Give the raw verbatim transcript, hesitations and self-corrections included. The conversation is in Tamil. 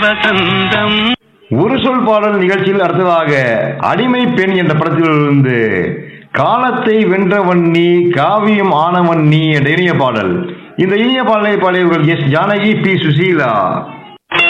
வசந்தம். ஒரு சொல் பாடல் நிகழ்ச்சியில் அடுத்ததாக அடிமை பெண் என்ற படத்திலிருந்து காலத்தை வென்றவன் நீ காவியம் ஆனவன் நீ என்ற இனிய பாடல். இந்த இனிய பாடலை பாடியவர்கள் எஸ் ஜானகி, பி சுசீலா.